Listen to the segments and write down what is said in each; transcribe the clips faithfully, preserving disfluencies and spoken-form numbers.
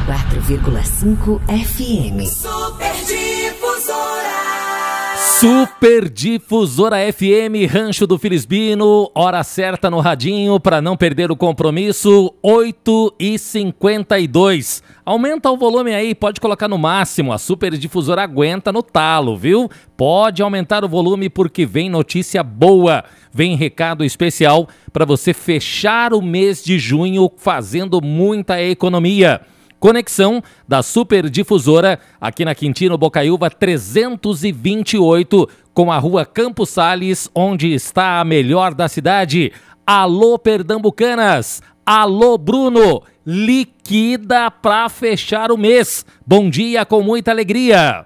quatro vírgula cinco F M. Super Difusora. Super Difusora F M, Rancho do Filisbino, hora certa no radinho para não perder o compromisso, oito e cinquenta e dois. Aumenta o volume aí, pode colocar no máximo, a Super Difusora aguenta no talo, viu? Pode aumentar o volume porque vem notícia boa, vem recado especial para você fechar o mês de junho fazendo muita economia. Conexão da Super Difusora aqui na Quintino Bocaiúva trezentos e vinte e oito com a rua Campos Sales, onde está a melhor da cidade. Alô Pernambucanas, alô Bruno, liquida para fechar o mês. Bom dia com muita alegria.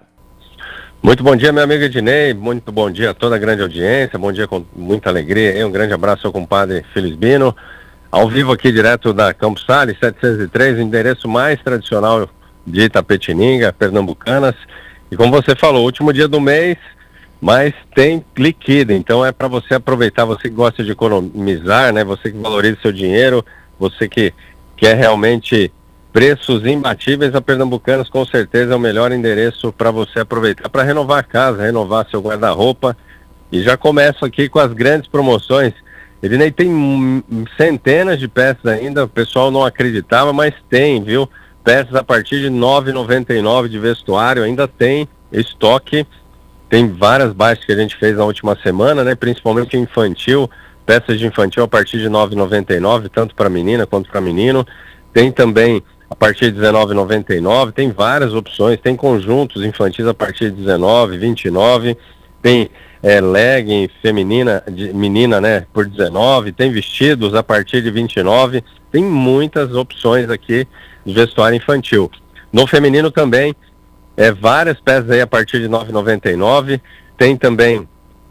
Muito bom dia, meu amigo Ednei, muito bom dia a toda a grande audiência, bom dia com muita alegria. Um grande abraço ao compadre Filisbino. Ao vivo aqui direto da Campos Sales, setecentos e três, endereço mais tradicional de Itapetininga, Pernambucanas. E como você falou, último dia do mês, mas tem liquida, então é para você aproveitar, você que gosta de economizar, né? Você que valoriza seu dinheiro, você que quer realmente preços imbatíveis, a Pernambucanas com certeza é o melhor endereço para você aproveitar, para renovar a casa, renovar seu guarda-roupa. E já começo aqui com as grandes promoções. Ele tem centenas de peças ainda, o pessoal não acreditava, mas tem, viu? Peças a partir de nove reais e noventa e nove centavos de vestuário, ainda tem estoque. Tem várias baixas que a gente fez na última semana, né? Principalmente infantil, peças de infantil a partir de nove reais e noventa e nove centavos, tanto para menina quanto para menino. Tem também a partir de dezenove reais e noventa e nove centavos, tem várias opções, tem conjuntos infantis a partir de dezenove reais, vinte e nove centavos, tem é, legging feminina, de, menina, né, por dezenove reais, tem vestidos a partir de vinte e nove centavos, tem muitas opções aqui de vestuário infantil. No feminino também, é, várias peças aí a partir de nove reais e noventa e nove centavos, tem também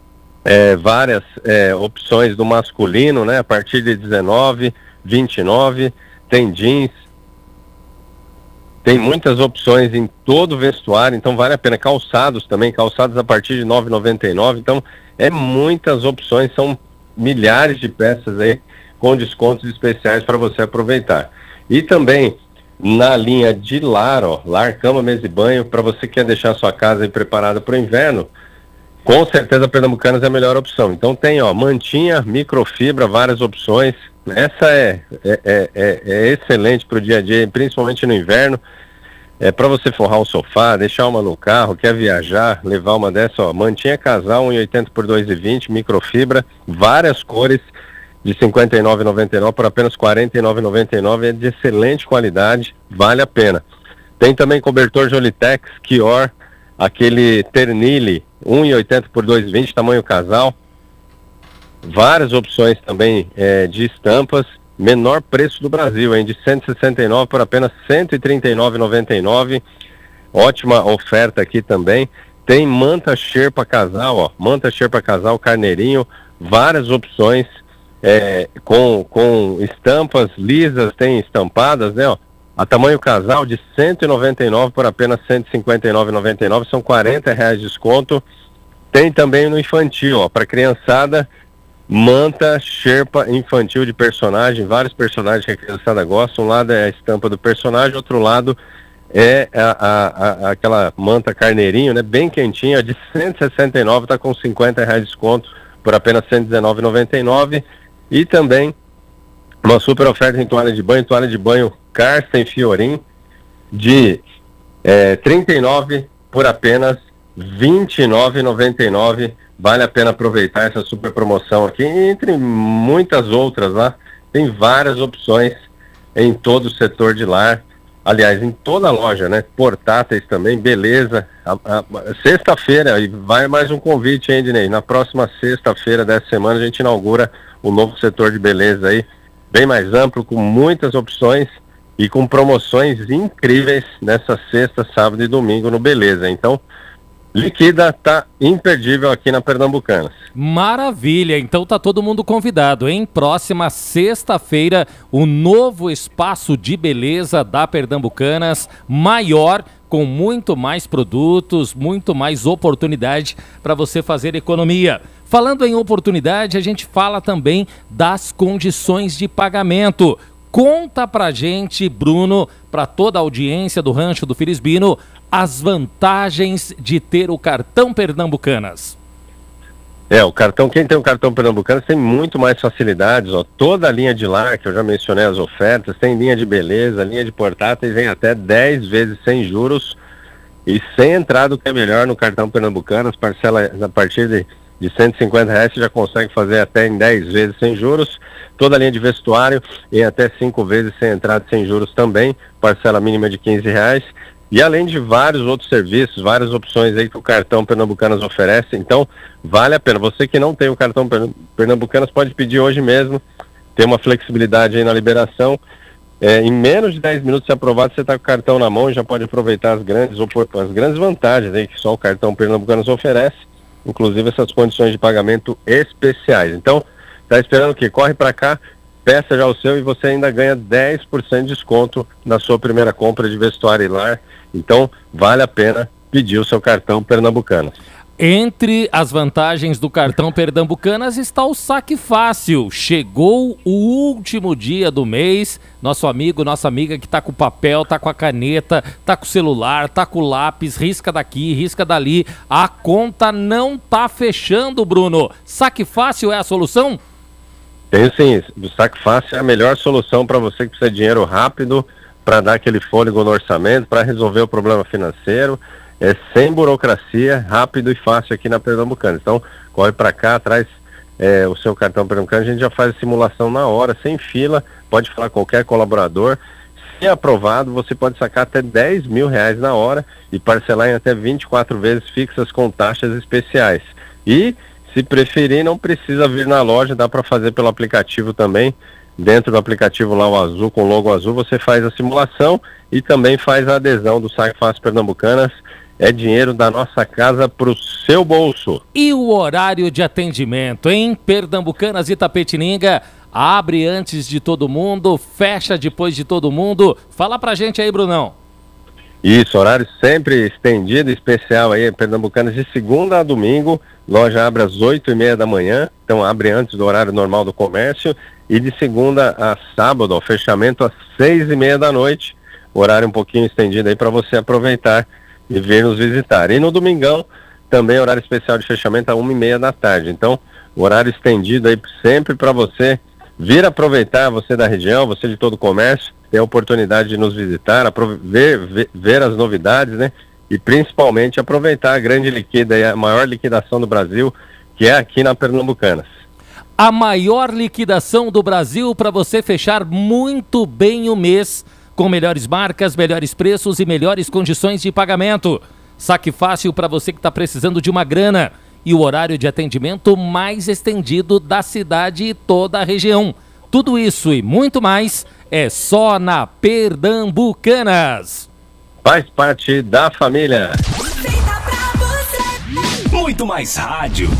é, várias é, opções do masculino, né, a partir de dezenove reais, vinte e nove centavos, tem jeans, tem muitas opções em todo o vestuário, então vale a pena. Calçados também, calçados a partir de nove reais e noventa e nove centavos, então é muitas opções, são milhares de peças aí com descontos especiais para você aproveitar. E também na linha de lar, ó, lar, cama, mesa e banho, para você que quer deixar sua casa aí preparada para o inverno, com certeza a Pernambucanas é a melhor opção. Então tem, ó, mantinha, microfibra, várias opções. Essa é, é, é, é, é excelente para o dia a dia, principalmente no inverno. É para você forrar um sofá, deixar uma no carro, quer viajar, levar uma dessa, ó, mantinha casal, um e oitenta por dois e vinte, microfibra, várias cores, de cinquenta e nove reais e noventa e nove centavos por apenas quarenta e nove reais e noventa e nove centavos, é de excelente qualidade, vale a pena. Tem também cobertor Jolitex, Kior, aquele Ternille, um e oitenta por dois e vinte, tamanho casal. Várias opções também é, de estampas, menor preço do Brasil, hein, de cento e sessenta e nove por apenas cento e trinta e nove reais e noventa e nove centavos. Ótima oferta aqui também. Tem manta Sherpa casal, ó, manta Sherpa casal, carneirinho, várias opções é, com, com estampas lisas, tem estampadas, né, ó. A tamanho casal de cento e noventa e nove por apenas cento e cinquenta e nove reais e noventa e nove centavos, são quarenta reais de desconto. Tem também no infantil, ó, para criançada, manta Sherpa infantil de personagem, vários personagens que a criançada gosta. Um lado é a estampa do personagem, outro lado é a, a, a, aquela manta carneirinho, né, bem quentinha, de cento e sessenta e nove, tá com cinquenta reais de desconto por apenas cento e dezenove reais e noventa e nove centavos. E também uma super oferta em toalha de banho, toalha de banho Carsten Fiorin, de é, trinta e nove reais por apenas vinte e nove reais e noventa e nove centavos. Vale a pena aproveitar essa super promoção aqui, entre muitas outras lá. Tem várias opções em todo o setor de lar, aliás, em toda a loja, né? Portáteis também, beleza. A, a, sexta-feira, e vai mais um convite, hein, Ednei? Na próxima sexta-feira dessa semana a gente inaugura o novo setor de beleza aí, bem mais amplo, com muitas opções e com promoções incríveis nessa sexta, sábado e domingo no Beleza. Então, liquida, tá imperdível aqui na Pernambucanas. Maravilha, então tá todo mundo convidado, hein? Próxima sexta-feira, o novo espaço de beleza da Pernambucanas, maior, com muito mais produtos, muito mais oportunidade para você fazer economia. Falando em oportunidade, a gente fala também das condições de pagamento. Conta pra gente, Bruno, pra toda a audiência do Rancho do Filisbino, as vantagens de ter o cartão Pernambucanas. É, o cartão, quem tem o cartão Pernambucanas tem muito mais facilidades, ó. Toda a linha de lar, que eu já mencionei as ofertas, tem linha de beleza, linha de portáteis, vem até dez vezes sem juros e sem entrada, o que é melhor no cartão Pernambucanas, parcela a partir de, de cento e cinquenta reais, você já consegue fazer até em dez vezes sem juros. Toda a linha de vestuário em até cinco vezes sem entrada, sem juros também, parcela mínima de quinze reais. E além de vários outros serviços, várias opções aí que o cartão Pernambucanas oferece, então vale a pena. Você que não tem o cartão Pernambucanas pode pedir hoje mesmo, tem uma flexibilidade aí na liberação. É, em menos de dez minutos se aprovado, você está com o cartão na mão e já pode aproveitar as grandes, as grandes vantagens aí que só o cartão Pernambucanas oferece, inclusive essas condições de pagamento especiais. Então, está esperando o quê? Corre para cá, peça já o seu e você ainda ganha dez por cento de desconto na sua primeira compra de vestuário e lar. Então, vale a pena pedir o seu cartão Pernambucanas. Entre as vantagens do cartão Pernambucanas está o saque fácil. Chegou o último dia do mês, nosso amigo, nossa amiga que tá com o papel, tá com a caneta, tá com o celular, tá com o lápis, risca daqui, risca dali. A conta não tá fechando, Bruno. Saque fácil é a solução? Tem sim, o saque fácil é a melhor solução para você que precisa de dinheiro rápido, para dar aquele fôlego no orçamento, para resolver o problema financeiro. É sem burocracia, rápido e fácil aqui na Pernambucana. Então, corre para cá, traz é, o seu cartão Pernambucano, a gente já faz a simulação na hora, sem fila, pode falar com qualquer colaborador. Se aprovado, você pode sacar até dez mil reais na hora e parcelar em até vinte e quatro vezes fixas com taxas especiais. E, se preferir, não precisa vir na loja, dá para fazer pelo aplicativo também. Dentro do aplicativo lá, o azul, com o logo azul, você faz a simulação e também faz a adesão do Saque Fácil Pernambucanas. É dinheiro da nossa casa pro seu bolso. E o horário de atendimento, hein? Pernambucanas e Itapetininga, abre antes de todo mundo, fecha depois de todo mundo. Fala pra gente aí, Brunão. Isso, horário sempre estendido, especial aí, Pernambucanas, de segunda a domingo. Loja abre às oito e meia da manhã, então abre antes do horário normal do comércio. E de segunda a sábado, ó, fechamento às seis e meia da noite, horário um pouquinho estendido aí para você aproveitar e vir nos visitar. E no domingão, também horário especial de fechamento às uma e meia da tarde. Então, horário estendido aí sempre para você vir aproveitar, você da região, você de todo o comércio, ter a oportunidade de nos visitar, ver, ver, ver as novidades, né? E principalmente aproveitar a grande liquida, a maior liquidação do Brasil, que é aqui na Pernambucanas. A maior liquidação do Brasil para você fechar muito bem o mês, com melhores marcas, melhores preços e melhores condições de pagamento. Saque fácil para você que está precisando de uma grana. E o horário de atendimento mais estendido da cidade e toda a região. Tudo isso e muito mais é só na Pernambucanas. Faz parte da família. Feita pra você. Muito mais rádio.